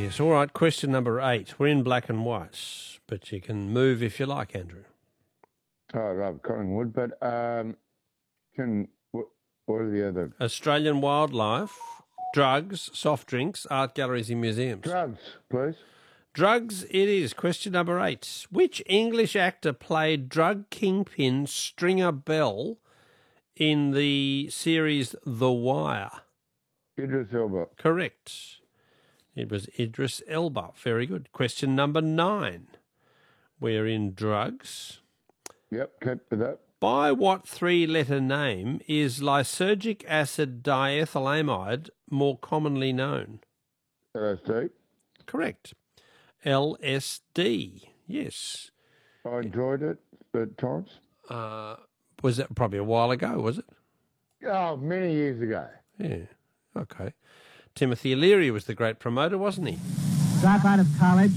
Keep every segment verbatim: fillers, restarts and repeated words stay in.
Yes, all right. Question number eight. We're in black and white, but you can move if you like, Andrew. Oh, I love Collingwood, but um, can what, what are the other? Australian wildlife, drugs, soft drinks, art galleries and museums. Drugs, please. Drugs it is. Question number eight. Which English actor played drug kingpin Stringer Bell in the series The Wire? Idris Elba. Correct. It was Idris Elba. Very good. Question number nine. We're in drugs. Yep, keep with that. By what three-letter name is lysergic acid diethylamide more commonly known? L S D. Correct. L S D. Yes. I enjoyed it at times. Uh, was that probably a while ago, was it? Oh, many years ago. Yeah. Okay. Timothy Leary was the great promoter, wasn't he? Drop out of college.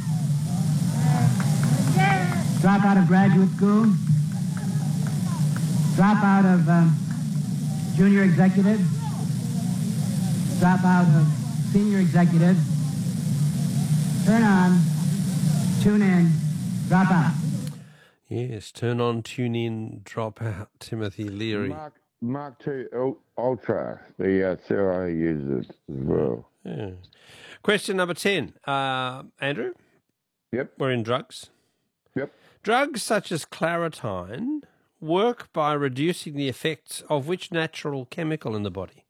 Drop out of graduate school. Drop out of um, junior executive. Drop out of senior executive. Turn on, tune in, drop out. Yes, turn on, tune in, drop out, Timothy Leary. Mark, Mark two Ultra, the uh, C I A uses as well. Yeah. Question number ten. Uh, Andrew? Yep. We're in drugs. Yep. Drugs such as Claritine work by reducing the effects of which natural chemical in the body?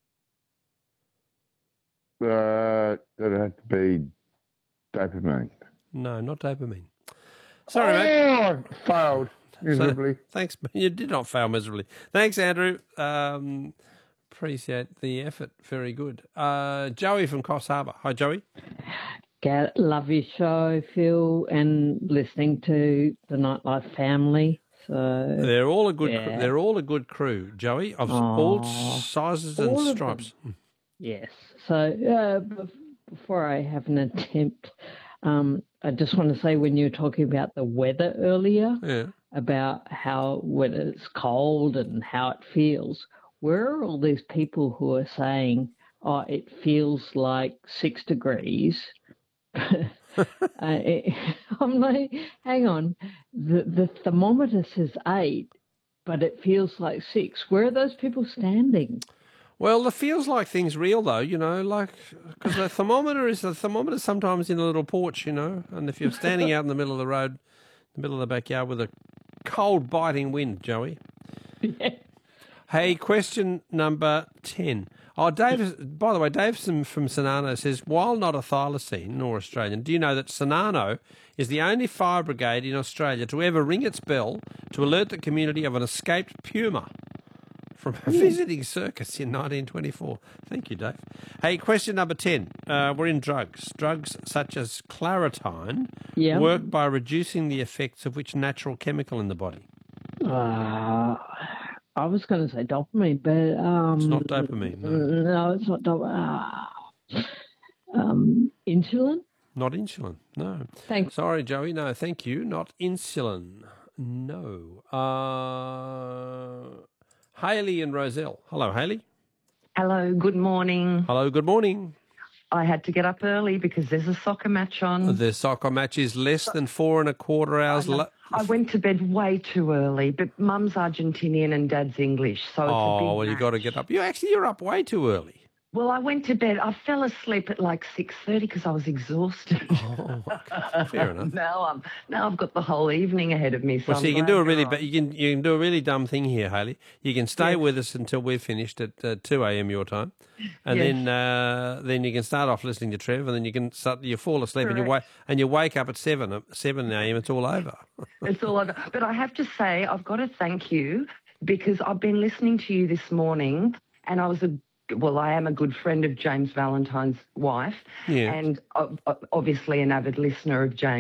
Uh, that'd have to be dopamine. No, not dopamine. Sorry, mate. Oh, failed miserably. So, thanks. You did not fail miserably. Thanks, Andrew. Um, appreciate the effort. Very good. Uh, Joey from Coffs Harbour. Hi, Joey. Get, love your show, Phil, and listening to the Nightlife family. So they're all a good. yeah. Cr- they're all a good crew, Joey, of Aww. all sizes and all stripes. Yes. So uh, before I have an attempt, um, I just want to say when you were talking about the weather earlier, yeah. about how when it's cold and how it feels, where are all these people who are saying, "Oh, it feels like six degrees"? uh, it, I'm like, hang on, the the thermometer says eight, but it feels like six. Where are those people standing? Well, it feels like things real though, you know, like because the thermometer is the thermometer sometimes in a little porch, you know, and if you're standing out in the middle of the road, the middle of the backyard with a cold biting wind, Joey. Yeah. Hey, question number ten. Oh, Dave, by the way, Davison from Cernano says, while not a thylacine nor Australian, do you know that Cernano is the only fire brigade in Australia to ever ring its bell to alert the community of an escaped puma from a visiting circus in nineteen twenty-four? Thank you, Dave. Hey, question number ten. Uh, we're in drugs. Drugs such as Claritine yeah. work by reducing the effects of which natural chemical in the body? Uh, I was going to say dopamine, but... Um, it's not dopamine, no. No, it's not dopamine. Uh, um, insulin? Not insulin, no. Thanks. Sorry, Joey, no, thank you. Not insulin, no. Uh, Hayley and Roselle. Hello, Hayley. Hello, good morning. Hello, good morning. I had to get up early because there's a soccer match on. The soccer match is less than four and a quarter hours. I, la- I went to bed way too early, but Mum's Argentinian and Dad's English, so it's oh, a big well, match. you got to get up. You actually, you're up way too early. Well, I went to bed. I fell asleep at like six thirty because I was exhausted. Oh, okay. Fair enough. now I'm now I've got the whole evening ahead of me. So, well, so I'm you can do a really, right. but you can you can do a really dumb thing here, Hayley. You can stay yes. with us until we're finished at uh, two a m your time, and yes. then uh, then you can start off listening to Trev, and then you can start. You fall asleep, Correct. and you wake and you wake up at seven seven a m. It's all over. It's all over. But I have to say, I've got to thank you because I've been listening to you this morning, and I was a Well, I am a good friend of James Valentine's wife, yeah. and uh, obviously an avid listener of James.